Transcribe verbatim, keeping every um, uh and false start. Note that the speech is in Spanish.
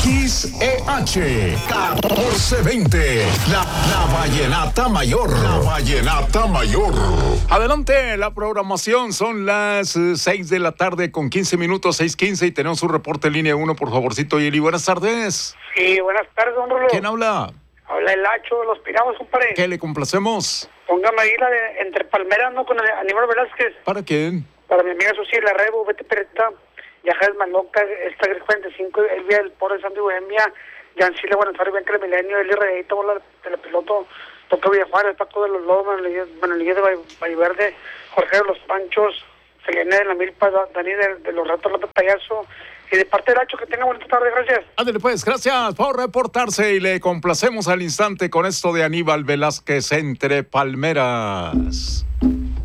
X E H catorce veinte, la, la Vallenata Mayor. La Vallenata Mayor. Adelante, la programación son las eh, seis de la tarde con quince minutos, seis quince, y tenemos un reporte en línea uno, por favorcito, Yeli. Buenas tardes. Sí, buenas tardes, don Rulo. ¿Quién habla? Habla el Hacho de los Pinados, compadre. ¿Qué le complacemos? Póngame ahí la de entre Palmeras, ¿no? Con el Aníbal Velázquez. ¿Para quién? Para mi amiga Susi La Rebo, Vete Pereta, Yajares Maloca, esta cuarenta y cinco, Elvia del Pobre Santo y Bohemia, Yancila, Buenos Aires, Bianca del Milenio, Eli Reyito, Bola de la Piloto, Toca Villajuárez, Paco de los Lobos, Manolilla de Vallverde, Jorge de los Panchos, Selene de la Milpa, Dani de, de los Ratos López Payaso, y de parte del Hacho, que tenga bonita tarde, gracias. Ándale pues, gracias por reportarse y le complacemos al instante con esto de Aníbal Velázquez entre Palmeras.